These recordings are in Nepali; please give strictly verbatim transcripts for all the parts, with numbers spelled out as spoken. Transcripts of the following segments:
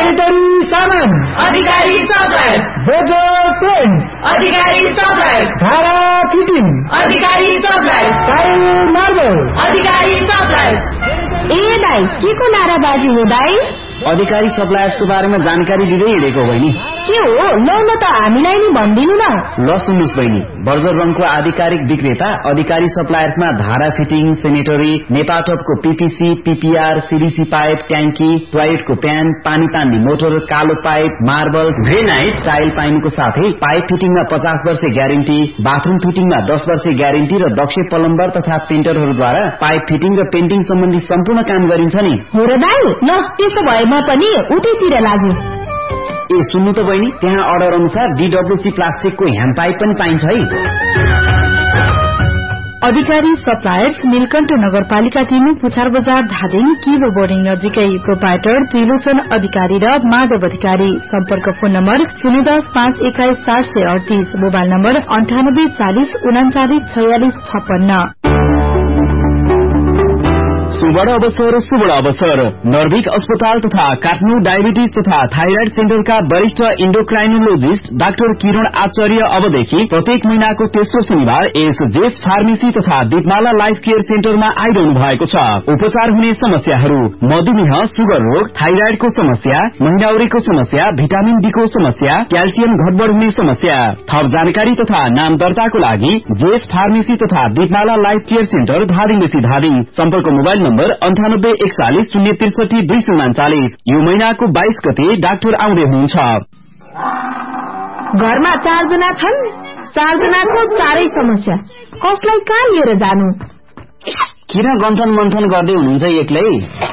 सेनेटरी सामान अधिकारी सप्लायर्स, बोजर पेन्ट्स अधिकारी सप्लायर्स, धारा फिटिङ अधिकारी सप्लायर्स, टाइल मार्बल अधिकारी सप्लायर्स। ए दाइ के को नाराबाजी हो दाइ? अधिकारी सप्लायर्सको बारेमा जानकारी दिँदै हिँडेको बहिनी। के हो ल ल त हामीलाई नि भनिदिनु न। ल सुन्नुस् बहिनी, बर्जर रङको आधिकारिक विक्रेता अधिकारी सप्लायर्समा धारा fitting, sanitary, नेपाटपको PPC, PPR, CDC pipe, ट्याङ्की, टोयलेटको प्यान, पानी तान्ने मोटर, कालो पाइप, मार्बल, ग्रेनाइट, टाइल पाइनुको साथै पाइप फिटिङमा पचास वर्ष ग्यारेन्टी, बाथरूम फिटिङमा दस वर्ष ग्यारेन्टी र दक्ष प्लम्बर तथा पेन्टरहरूद्वारा पाइप फिटिङ र पेन्टिङ सम्बन्धी सम्पूर्ण काम गरिन्छ नि। हो र दाइ, ल त्यसो भए म पनि उतैतिर लाग्यो। ए सुन्नु त बहिनी, त्यहाँ अर्डर अनुसार डीडब्ल्यूसी प्लास्टिकको ह्यान्ड पाइप पनि पाइन्छ है। अधिकारी सप्लायर्स नीलकण्ठ नगरपालिका तीन पुछार बजार धादिङ किबो बोर्डिङ नजिकै। प्रोपाइटर त्रिलोचन अधिकारी र माधव अधिकारी। सम्पर्क फोन नम्बर शून्य दस पाँच एक्काइस चार सय अडतीस, मोबाइल नम्बर अन्ठानब्बे चालिस उनाचालिस छयालिस छप्पन्न। सुवर्ण अवसर सुवर्ण अवसर नर्भिक अस्पताल तथा काठमाडौँ डायबिटिज तथा थाइराइड सेन्टरका वरिष्ठ इन्डोक्राइनोलोजिस्ट डाक्टर किरण आचार्य अबदेखि प्रत्येक महिनाको तेस्रो शनिबार एस जेस फार्मेसी तथा दीपमाला लाइफ केयर सेन्टरमा आइरहनु भएको छ। उपचार हुने समस्याहरू मधुमेह, सुगर रोग, थाइराइडको समस्या, महिनाउरीको समस्या, भिटामिन डी को समस्या, क्याल्सियम घटबढ़ हुने समस्या। थप जानकारी तथा नाम दर्ताको लागि जेस फार्मेसी तथा दीपमाला लाइफ केयर सेन्टर धादिङ बेसी धादिङ। सम्पर्क मोबाइल नम्बर अन्ठानब्बे एकचालिस शून्य त्रिसठी दुई सय उनाचालिस। यो महिनाको बाइस गते डाक्टर आउँदै हुनुहुन्छ। घरमा चारजना छन्, चारजनाको चारै समस्या, कसलाई कहाँ लिएर जानु? किन गन्थन मन्थन गर्दै हुनुहुन्छ एक्लै?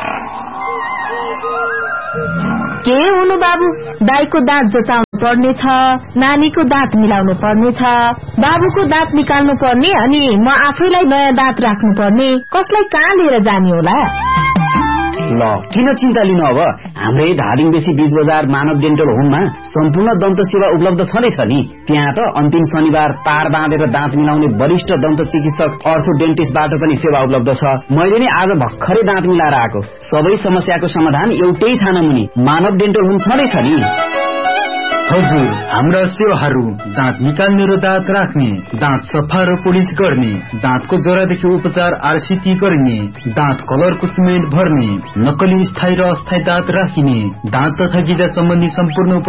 के हुनु बाबु, दाइको दाँत जचाउनु पर्ने छ, नानीको दाँत मिलाउनु पर्ने छ, बाबुको दाँत निकाल्नु पर्ने, अनि म आफैलाई नयाँ दाँत राख्नु पर्ने, कसलाई कहाँ लिएर जाने होला? ल किन चिन्ता लिनु, अब हाम्रै धादिङ बेसी बीच बजार मानव डेन्टल होममा सम्पूर्ण दन्त सेवा उपलब्ध छँदैछ नि। त्यहाँ त अन्तिम शनिबार तार बाँधेर दाँत मिलाउने वरिष्ठ दन्त चिकित्सक अर्थो डेन्टिस्टबाट पनि सेवा उपलब्ध छ। मैले नि आज भर्खरै दाँत मिलाएर आएको। सबै समस्याको समाधान एउटै थाना मुनि मानव डेन्टल होम छँदैछ नि। हजुर, हाम्रा सेवाहरू दाँत निकाल्ने र दाँत राख्ने, दाँत सफा र पोलिस गर्ने, दाँतको जरादेखि उपचार आरसीटी गर्ने, दाँत कलरको सिमेन्ट भर्ने, नक्कली स्थायी र अस्थायी दाँत राखिने, दाँत तथा गिजा सम्बन्धी सम्पूर्ण